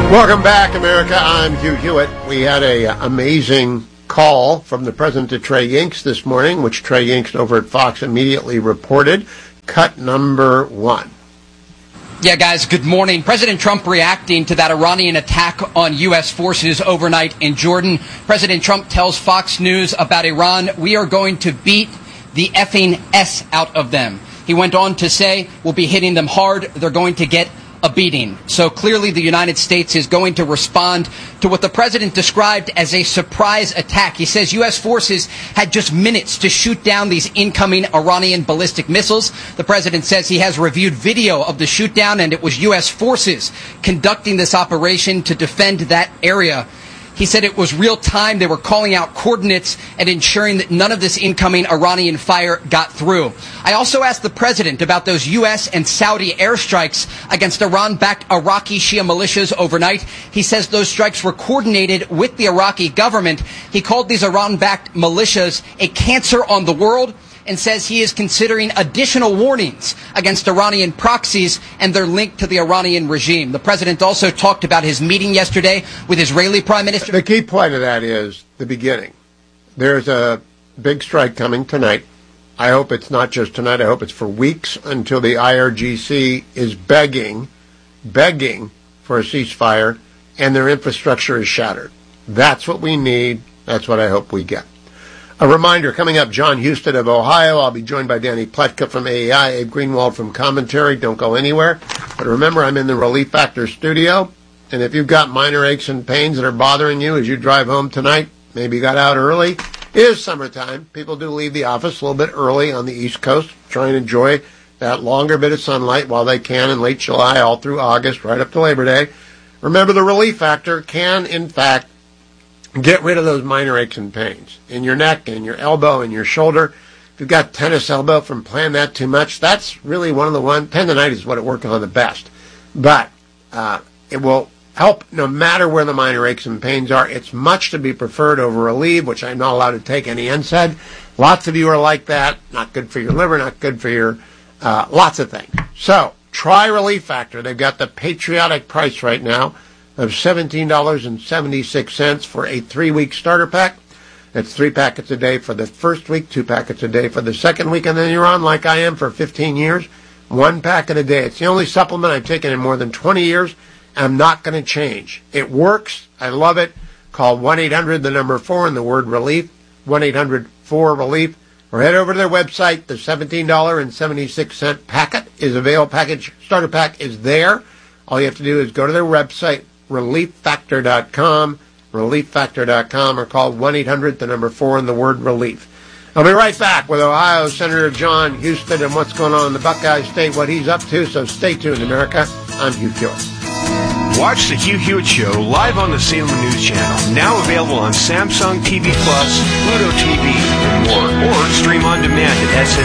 Welcome back, America. I'm Hugh Hewitt. We had an amazing call from the president to Trey Yingst this morning, which Trey Yingst over at Fox immediately reported. Cut number one. Yeah, guys, good morning. President Trump reacting to that Iranian attack on U.S. forces overnight in Jordan. President Trump tells Fox News about Iran, "We are going to beat the effing S out of them." He went on to say, "We'll be hitting them hard. They're going to get a beating." So clearly the United States is going to respond to what the president described as a surprise attack. He says U.S. forces had just minutes to shoot down these incoming Iranian ballistic missiles. The president says he has reviewed video of the shoot down, and it was U.S. forces conducting this operation to defend that area. He said it was real time. They were calling out coordinates and ensuring that none of this incoming Iranian fire got through. I also asked the president about those U.S. and Saudi airstrikes against Iran-backed Iraqi Shia militias overnight. He says those strikes were coordinated with the Iraqi government. He called these Iran-backed militias a cancer on the world, and says he is considering additional warnings against Iranian proxies and their link to the Iranian regime. The president also talked about his meeting yesterday with Israeli Prime Minister. The key point of that is the beginning. There's a big strike coming tonight. I hope it's not just tonight. I hope it's for weeks until the IRGC is begging for a ceasefire and their infrastructure is shattered. That's what we need. That's what I hope we get. A reminder, coming up, John Husted of Ohio. I'll be joined by Danny Pletka from AEI, Abe Greenwald from Commentary. Don't go anywhere. But remember, I'm in the Relief Factor studio. And if you've got minor aches and pains that are bothering you as you drive home tonight, maybe you got out early, it is summertime. People do leave the office a little bit early on the East Coast, try and enjoy that longer bit of sunlight while they can in late July, all through August, right up to Labor Day. Remember, the Relief Factor can, in fact, get rid of those minor aches and pains in your neck, in your elbow, in your shoulder. If you've got tennis elbow from playing that too much, that's really one of the ones. Tendonitis is what it works on the best. But it will help no matter where the minor aches and pains are. It's much to be preferred over Aleve, which I'm not allowed to take any NSAID. Lots of you are like that. Not good for your liver, not good for your lots of things. So try Relief Factor. They've got the patriotic price right now of $17.76 for a 3-week starter pack. That's 3 packets a day for the first week, 2 packets a day for the second week, and then you're on like I am for 15 years, 1 packet a day. It's the only supplement I've taken in more than 20 years. I'm not going to change. It works. I love it. Call 1-800, the number 4, and the word relief, 1-800-4-RELIEF, or head over to their website. The $17.76 packet is available. Package starter pack is there. All you have to do is go to their website, relieffactor.com, relieffactor.com, or call 1-800, the number 4, and the word relief. I'll be right back with Ohio Senator John Husted and what's going on in the Buckeye State, what he's up to, so stay tuned, America. I'm Hugh Hewitt. Watch the Hugh Hewitt Show live on the Salem News Channel, now available on Samsung TV Plus, Pluto TV, and more, or stream on demand at SN